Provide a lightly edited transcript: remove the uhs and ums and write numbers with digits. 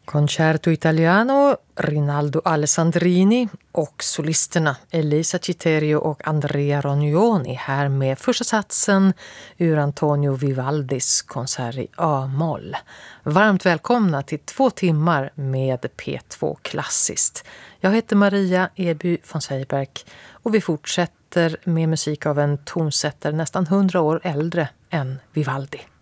Concerto Italiano, Rinaldo Alessandrini och solisterna Elisa Citerio och Andrea Rognoni här med första satsen ur Antonio Vivaldis konsert i A-moll. Varmt välkomna till 2 timmar med P2 Klassiskt. Jag heter Maria Eby von Seiberg och vi fortsätter med musik av en tonsättare nästan 100 år äldre än Vivaldi.